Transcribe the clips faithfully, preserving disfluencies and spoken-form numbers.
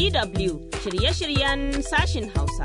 D W shirye-shiryen sashin Hausa.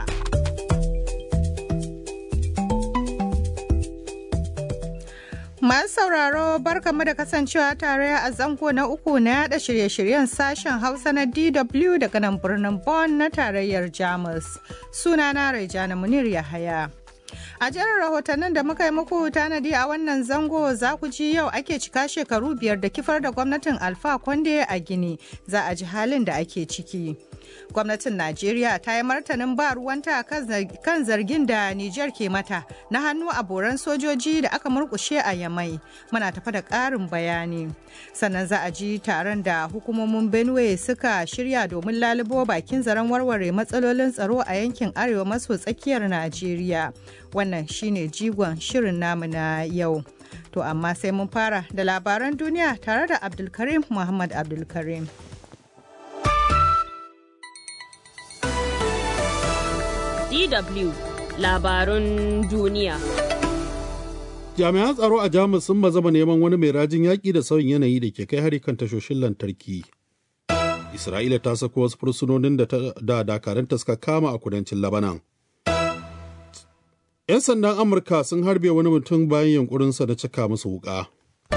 Masu sauraro barkamu da kasancewa tare a zango na uku na yada shirye-shiryen sashen Hausa na D W daga nan birnin Bonn na tarayyar Jamus. Sunana Raijana Munir Yahaya. A jerin rahotannin da muka yi muku tanadi a wannan zango za ku ji yau ake cika shekaru biyar da kifar da gwamnatin Alpha Conde a Gini, za a ji halin da ake ciki. Gwamnatin Najeriya ta yi martanin ba ruwanta kan zargin da Nijar ke mata na hannu a boran sojoji da aka murkushe a Yamai. Muna tafa da ƙarin bayani. Sannan za a ji taron da hukumomin Benue suka shirya domin lalubo bakin zaren warware matsalolin tsaro a yankin arewa maso tsakiyar Najeriya. Wannan shine jigon shirin namu na yau. To amma sai mun fara da labaran duniya tare da Abdulkarim Muhammad Abdulkarim. D W labarun duniya. Jami'an tsaro a Jamus sun bazama neman wani mai rajin yaƙi da sauyin yanayi da ke kai hari kan tashoshin lantarki. Isra'ila ta sako wasu fursunonin da dakaranta suka kama a kudancin Labanan. 'Yan sandan Amurka sun harbe wani mutum bayan yunkurinsa da cika musu wuƙa.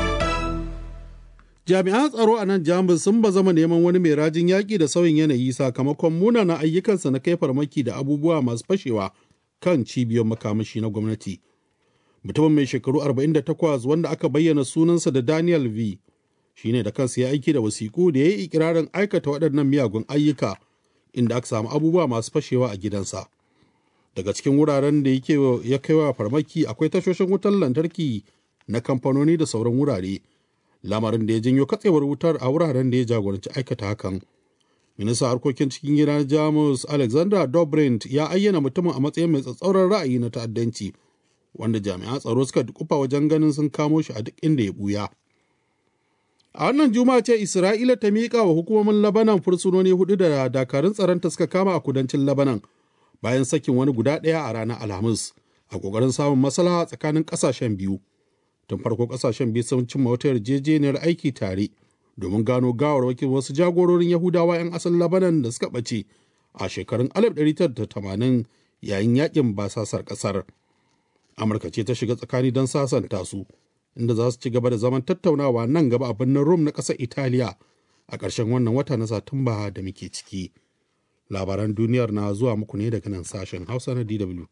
Jami'an tsaro a nan Jamus sun bazama neman wani mai rajin yaƙi da sauyin yanayi sakamakon munana ayyukansa na kai farmaki da abubuwa masu fashewa kan cibiyar makamashi na gwamnati. Mutumin mai shekaru arba'in da takwas wanda aka bayyana sunansa da Daniel V. shine da kansa ya aiki da wasiƙu da ya yi ikirarin aikata waɗannan miyagun ayyuka inda aka samu abubuwa masu fashewa a gidansa. Daga cikin wuraren da ya kai wa farmaki akwai tashoshin wutar lantarki na kamfanoni da sauran wurare. Lamarin da ya janyo katsewar wutar a wuraren da ya jagoranci aikata hakan. Ministan harkokin cikin gida Jamus Alexander Dobrindt ya ayyana mutumin a matsayin mai tsatsauran ra'ayi na ta'addanci, wanda jami'an tsaro suka dukufa wajen ganin sun kamo shi a duk inda ya buya. A wannan juma'a ce Isra'ila ta miƙa wa hukumomin Labanan fursunoni hudu da dakarun tsaronta suka kama a kudancin Labanan bayan sakin wani guda ɗaya a ranar Alhamis a ƙoƙarin samun maslaha tsakanin ƙasashen biyu. Tun farko kasashen biyu sun cimma wata yarjejeniyar aiki tare domin gano gawarwakin wasu jagororin Yahudawa 'yan asalin Labanan da suka ɓace a shekarun alif ɗari tara da tamanin yayin yakin basasar ƙasar. Amurka ce ta shiga tsakani don sasanta su, inda za su ci gaba da zaman tattaunawa nan gaba a birnin Rome na ƙasar Italiya a ƙarshen wannan wata na Satumba da muke ciki. Labaran duniyar na zuwa muku ne daga nan sashen Hausa na D W.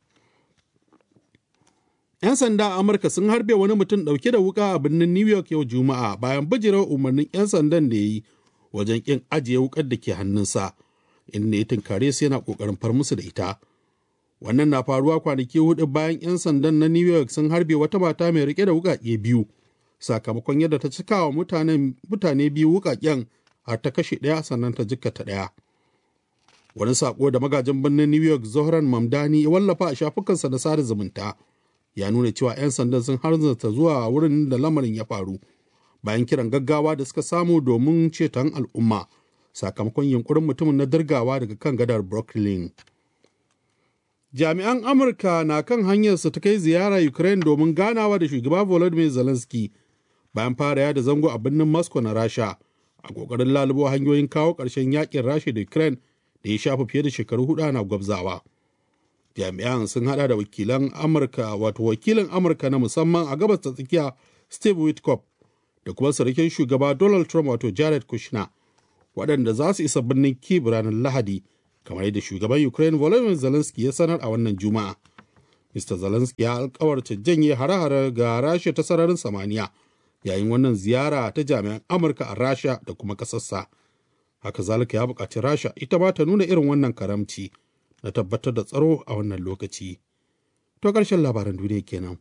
'Yan sanda a Amurka sun harbe wani mutum ɗauke da wuka a birnin New York yau Juma'a bayan bijirar umarnin 'yan sandan da ya yi wajen ƙin ajiye wukar da ke hannunsa, inda ya tunkare su yana ƙoƙarin far musu da ita. Wannan na faruwa kwanaki hudu bayan 'yan sandan na New York sun harbe wata mata mai riƙe da wuƙaƙe biyu, sakamakon yadda ta cika wa mutane biyu wuƙaƙen har ta kashe ɗaya sannan ta jikkata ɗaya. Wani saƙo da magajin birnin New York Zohran Mamdani ya wallafa a shafukansa na sada zumunta ya nuna cewa 'yan sandan sun harzarta zuwa wurin da lamarin ya faru bayan kiran gaggawa da suka samu domin ceton al'umma sakamakon yunkurin mutumin na dirgawa daga kan gadar Brooklyn. Jami'an Amurka na kan hanyarsa ta kai ziyara Ukraine domin ganawa da shugaba Volodymyr Zelensky bayan fara yada zango a birnin Moscow na Rasha a kokarin lalubo hanyoyin kawo ƙarshen yakin Rasha da Ukraine da ya shafa fiye da shekaru hudu ana gwabzawa. Jami'an sun hada da wakilan Amurka wato wakilin Amurka na musamman a gabas ta tsakiya Steve Witkoff da kuma sarkin shugaba Donald Trump wato Jared Kushner, waɗanda za su isa birnin Kyiv ranar Lahadi kamar yadda shugaban Ukraine Volodymyr Zelensky ya sanar a wannan Juma'a. Mister Zelensky ya alkawarta janye hare-hare ga Rasha ta sararin samaniya yayin wannan ziyara ta jami'an Amurka a Rasha da kuma ƙasarsa. Haka zalika ya buƙaci Rasha ita ma ta nuna irin wannan karamci na tabbatar da tsaro a wannan lokaci. To ƙarshen labaran duniya kenan.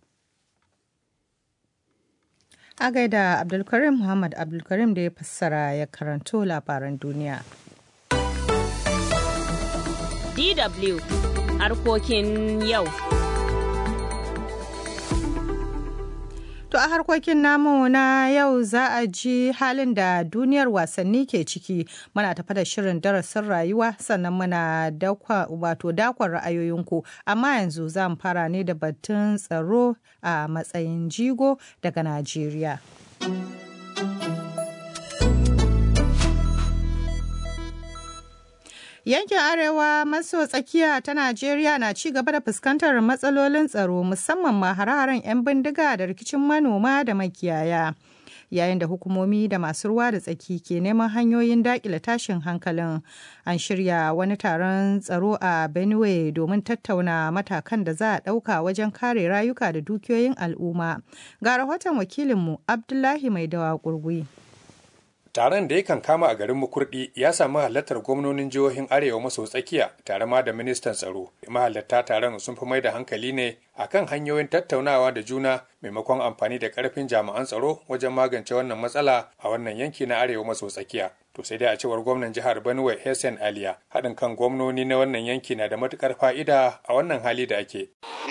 A gaida Abdulkarim Muhammad Abdulkarim da ya fassara ya karanto labaran duniya. D W harkokin yau. To a harkokin namu na yau za a ji halin da duniyar wasanni ke ciki. Muna tafa da shirin darasin rayuwa sannan muna dakwa wato dakon ra'ayoyinku. Amma yanzu za mu fara ne da batun tsaro a matsayin jigo daga Najeriya. Yankin Arewa maso tsakiya ta Najeriya na ci gaba da fuskantar matsalolin tsaro musamman ma hare-haren 'yan bindiga da rikicin manoma da makiyaya. Yayin da hukumomi da masu ruwa da tsaki ke neman hanyoyin daƙile tashin hankalin, an shirya wani taron tsaro a Benue domin tattauna matakan da za a ɗauka wajen kare rayuka da dukiyoyin al'umma. Ga rahoton wakilinmu Abdullahi Maidawa Gurgui. Taron da yakan kama a garin Makurdi ya samu halartar gwamnonin jihohin Arewa maso tsakiya tare ma da ministan tsaro. Mahalarta taron sun fi mai da hankali ne akan hanyoyin tattaunawa da juna maimakon amfani da karfin jami'an tsaro wajen magance wannan matsala a wannan yanki na Arewa maso tsakiya. To sai dai a cewar gwamnan jihar Benue Hessen Aliya, haɗin kan gwamnoni na wannan yanki na da matukar fa'ida a wannan hali da ake.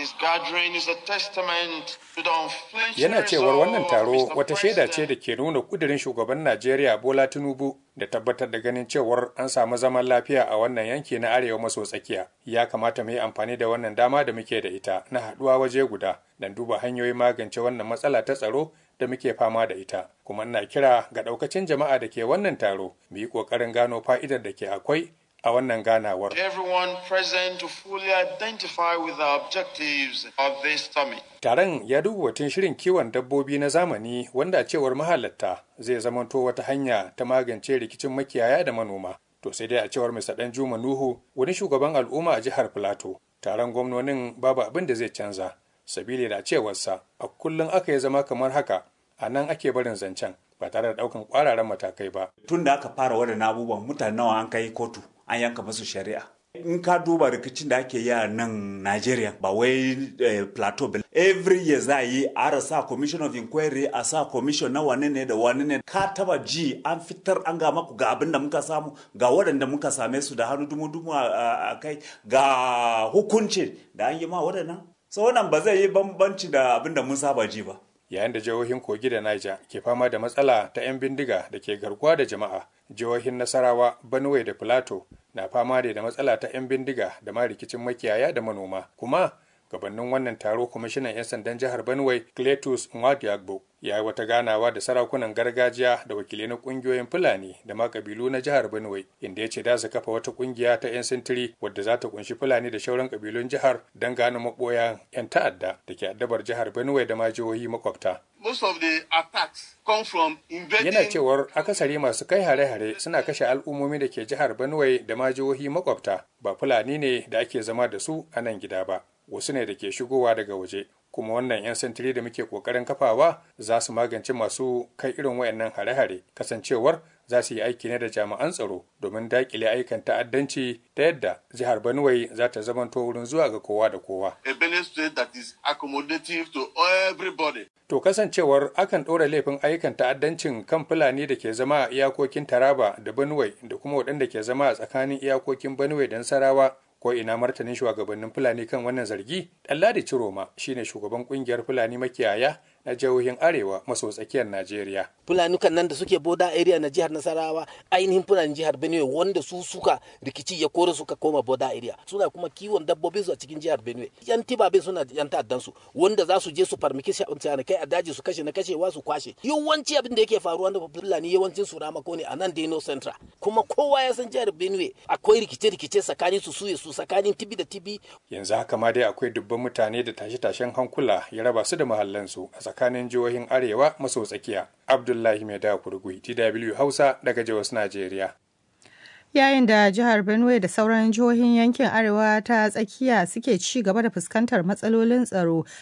Yana cewar wannan taro wata shaida ce da ke nuna kudirin shugaban Najeriya Bola Tinubu da tabbatar da ganin cewar an samu zaman lafiya a wannan yanki na Arewa maso tsakiya. Ya kamata mu yi amfani da wannan dama da muke da ita na haɗuwa waje guda don duba hanyoyin magance wannan matsala ta tsaro da muke fama da ita. Kuma ina kira ga ɗaukacin jama'a da ke wannan taro mu yi ƙoƙarin gano fa'idar da ke akwai a wannan ganawar. Taron ya duba batun shirin kiwon dabbobi na zamani wanda a cewar mahalarta zai zamanto wata hanya ta magance rikicin makiyaya da manoma. To sai dai a cewar Mister Danjuma Nuhu, wani shugaban al'umma a jihar Filato, taron gwamnonin babu abin da zai canza. Sabili da cewarsa a kullum aka yi zama kamar haka, a nan ake barin zancen ba tare da ɗaukan ƙwararan matakai ba. Tun da aka fara waɗannan abubuwan mutane nawa an kai kotu an yanka masu shari'a. In ka duba rikicin da ake yi a nan Najeriya ba wai eh, plateau ba. Every year za a yi a sa commission of inquiry a sa commission na wane ne da wane ne. Ka taba ji an fitar an ga maku ga abin da muka samu ga waɗanda muka same su da hannu dumu-dumu a kai ga hukunci da an yi ma waɗannan. So wannan ba zai yi bambanci da abin da mun saba ji ba. Yayin da jihohin Kogi da Niger ke fama da matsala ta 'yan bindiga da ke garkuwa da jama'a, jihohin Nasarawa, Benue da Plateau na fama da matsala ta 'yan bindiga da ma rikicin makiyaya da manoma. Kuma gabanin wannan taro kwamishinan 'yan sandan jihar Benue Cletus Nwadiagbo ya yi wata ganawa da sarakunan gargajiya da wakilai na kungiyoyin Fulani da ma kabilu na jihar Benue, inda ya ce da su kafa wata kungiya ta 'yan sintiri wadda za ta kunshi Fulani da shauran kabilun jihar don gano maboyan 'yan ta'adda da ke addabar jihar Benue da ma jihohi makwabta. Yana cewar akasari masu kai hare-hare suna kashe al'ummomi da ke jihar Benue da ma jihohi makwabta, ba Fulani ne da ake zama da su a nan gida ba, wasu ne da ke shigowa daga waje. Kuma wannan 'yan sintiri da muke kokarin kafawa za su magance masu kai irin wayannan hare-hare, kasancewar za su yi aiki ne da jami'an tsaro domin dakile aikan ta'addanci ta yadda jihar Benue za ta zamanto wurin zuwa ga kowa da kowa. To kasancewar akan ɗora laifin ayyukan ta'addancin kan Fulani da ke zama a iyakokin Taraba da Benue da kuma waɗanda ke zama a tsakanin iyakokin Benue da Nasarawa, ko ina martanin shugabannin Fulani kan wannan zargi? Ɗanladi Ciroma shine shugaban kungiyar Fulani makiyaya na jihohin Arewa maso tsakiyar Najeriya. Fulani kan nan da suke boda area na jihar Nasarawa, ainihin Fulani jihar Benue wanda su suka rikici ya kore suka koma boda area. Suna kuma kiwon dabbobi su a cikin jihar Benue. Yan tibabe suna yan ta'addan su wanda za su je su farmaki kai a daji su kashe na kashewa su kwashe. Yawanci abin da yake faruwa da Fulani yawancin su ramako ne a nan Deno Central. Kuma kowa ya san jihar Benue akwai rikice-rikice tsakanin su su su tsakanin tibi da tibi. Yanzu haka ma dai akwai dubban mutane da tashe-tashen hankula ya raba su da mahallansu a tsakanin jihohin Arewa maso tsakiya. Abdullahi Mai da Kurgui, D W Hausa daga Jos, Najeriya. Yayin da jihar Benue da sauran jihohin yankin Arewa ta tsakiya suke ci gaba da fuskantar matsalolin tsaro,